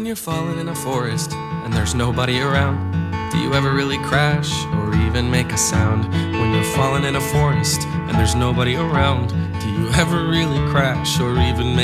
When you're falling in a forest and there's nobody around, do you ever really crash or even make a sound? When you're falling in a forest and there's nobody around, do you ever really crash or even make